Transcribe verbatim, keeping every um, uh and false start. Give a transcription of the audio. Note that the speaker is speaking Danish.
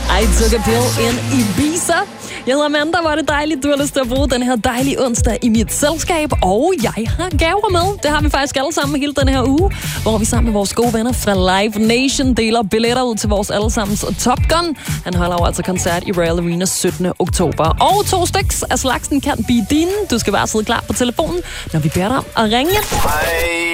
I took a pill in Ibiza. Jeg hedder Amanda, hvor er det dejligt, du har lyst til at bruge den her dejlige onsdag i mit selskab. Og jeg har gaver med. Det har vi faktisk alle sammen hele den her uge, hvor vi sammen med vores gode venner fra Live Nation deler billetter ud til vores allesammens Top Gun. Han holder jo altså koncert i Royal Arena syttende oktober. Og to styks af slagsen kan blive dine. Du skal bare sidde klar på telefonen, når vi beder dig om at ringe. Hej.